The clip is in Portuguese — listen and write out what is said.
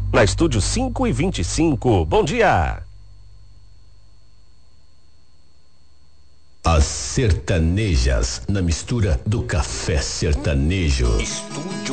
na Estúdio 5 e 25. Bom dia. As sertanejas na mistura do café sertanejo.